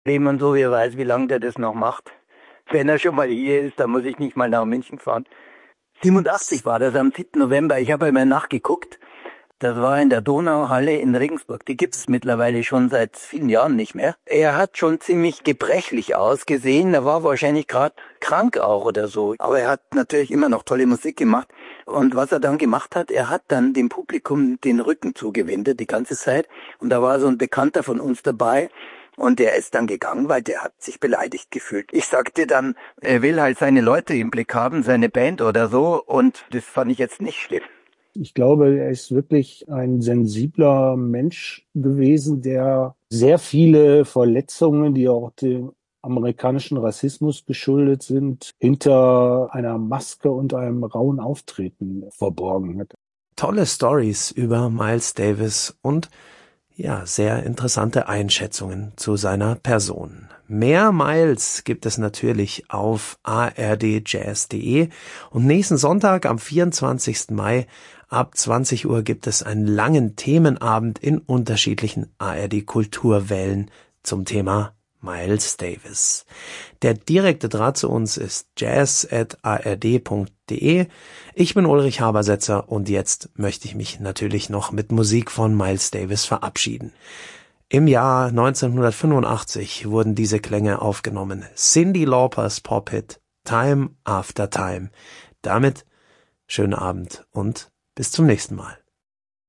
Wenn man so wie weiß, wie lange der das noch macht. Wenn er schon mal hier ist, dann muss ich nicht mal nach München fahren. 87 war das am 7. November. Ich habe einmal nachgeguckt. Das war in der Donauhalle in Regensburg. Die gibt's mittlerweile schon seit vielen Jahren nicht mehr. Er hat schon ziemlich gebrechlich ausgesehen. Er war wahrscheinlich gerade krank auch oder so. Aber er hat natürlich immer noch tolle Musik gemacht. Und was er dann gemacht hat, er hat dann dem Publikum den Rücken zugewendet die ganze Zeit. Und da war so ein Bekannter von uns dabei. Und der ist dann gegangen, weil der hat sich beleidigt gefühlt. Ich sagte dann, er will halt seine Leute im Blick haben, seine Band oder so. Und das fand ich jetzt nicht schlimm. Ich glaube, er ist wirklich ein sensibler Mensch gewesen, der sehr viele Verletzungen, die auch dem amerikanischen Rassismus geschuldet sind, hinter einer Maske und einem rauen Auftreten verborgen hat. Tolle Stories über Miles Davis und ja, sehr interessante Einschätzungen zu seiner Person. Mehr Miles gibt es natürlich auf ardjazz.de und nächsten Sonntag am 24. Mai ab 20 Uhr gibt es einen langen Themenabend in unterschiedlichen ARD-Kulturwellen zum Thema Miles Davis. Der direkte Draht zu uns ist jazz@ard.de. Ich bin Ulrich Habersetzer und jetzt möchte ich mich natürlich noch mit Musik von Miles Davis verabschieden. Im Jahr 1985 wurden diese Klänge aufgenommen. Cyndi Laupers Pop-Hit Time After Time. Damit schönen Abend und bis zum nächsten Mal.